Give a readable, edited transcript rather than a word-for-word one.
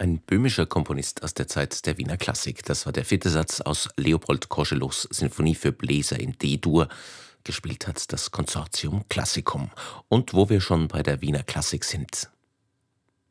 Ein böhmischer Komponist aus der Zeit der Wiener Klassik. Das war der vierte Satz aus Leopold Koscheluchs Sinfonie für Bläser in D-Dur. Gespielt hat das Konsortium Classicum. Und wo wir schon bei der Wiener Klassik sind.